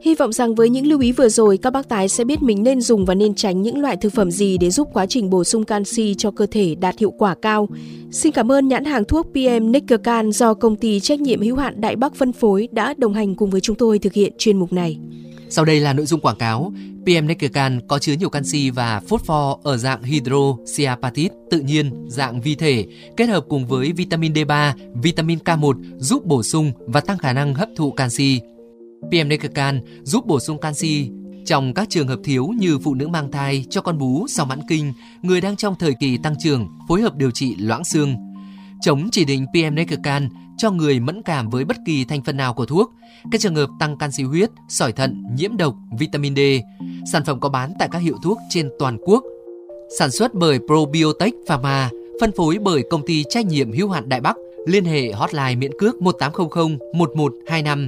Hy vọng rằng với những lưu ý vừa rồi, các bác tái sẽ biết mình nên dùng và nên tránh những loại thực phẩm gì để giúp quá trình bổ sung canxi cho cơ thể đạt hiệu quả cao. Xin cảm ơn nhãn hàng thuốc PM Neckercan do công ty trách nhiệm hữu hạn Đại Bắc phân phối đã đồng hành cùng với chúng tôi thực hiện chuyên mục này. Sau đây là nội dung quảng cáo. PM Neckercan có chứa nhiều canxi và phosphor ở dạng hydroxyapatite tự nhiên, dạng vi thể, kết hợp cùng với vitamin D3, vitamin K1 giúp bổ sung và tăng khả năng hấp thụ canxi. PM Neckercan giúp bổ sung canxi trong các trường hợp thiếu như phụ nữ mang thai, cho con bú sau mãn kinh, người đang trong thời kỳ tăng trưởng, phối hợp điều trị loãng xương. Chống chỉ định PM Neckercan cho người mẫn cảm với bất kỳ thành phần nào của thuốc, các trường hợp tăng canxi huyết, sỏi thận, nhiễm độc, vitamin D. Sản phẩm có bán tại các hiệu thuốc trên toàn quốc. Sản xuất bởi Probiotech Pharma, phân phối bởi công ty trách nhiệm hữu hạn Đại Bắc. Liên hệ hotline miễn cước 1800 1125.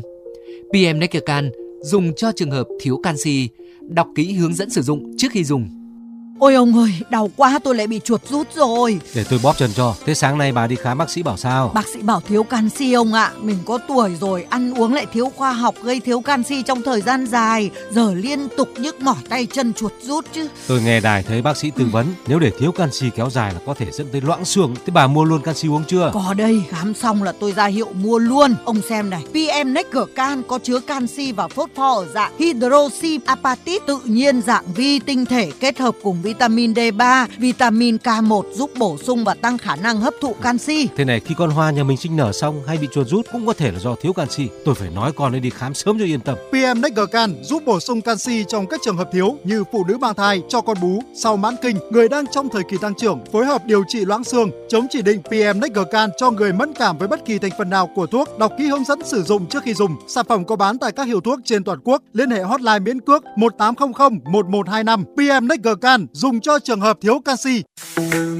PM Neckercan dùng cho trường hợp thiếu canxi. Đọc kỹ hướng dẫn sử dụng trước khi dùng. Ôi ông ơi, đau quá, tôi lại bị chuột rút rồi. Để tôi bóp chân cho. Thế sáng nay bà đi khám bác sĩ bảo sao? Bác sĩ bảo thiếu canxi ông ạ. Mình có tuổi rồi, ăn uống lại thiếu khoa học, gây thiếu canxi trong thời gian dài. Giờ liên tục nhức mỏi tay chân chuột rút chứ. Tôi nghe đài thấy bác sĩ tư vấn, nếu để thiếu canxi kéo dài là có thể dẫn tới loãng xương. Thế bà mua luôn canxi uống chưa? Có đây, khám xong là tôi ra hiệu mua luôn. Ông xem này, PM Neckercan có chứa canxi và phosphor ở dạng hydroxyapatite tự nhiên, dạng vi tinh thể kết hợp cùng vitamin D3, vitamin K1 giúp bổ sung và tăng khả năng hấp thụ canxi. Thế này, khi con hoa nhà mình sinh nở xong hay bị chuột rút cũng có thể là do thiếu canxi. Tôi phải nói con ấy đi khám sớm cho yên tâm. PM Neckercan giúp bổ sung canxi trong các trường hợp thiếu như phụ nữ mang thai, cho con bú, sau mãn kinh, người đang trong thời kỳ tăng trưởng, phối hợp điều trị loãng xương. Chống chỉ định PM Neckercan cho người mẫn cảm với bất kỳ thành phần nào của thuốc. Đọc kỹ hướng dẫn sử dụng trước khi dùng. Sản phẩm có bán tại các hiệu thuốc trên toàn quốc. Liên hệ hotline miễn cước 1800 1125. PM Neckercan dùng cho trường hợp thiếu canxi.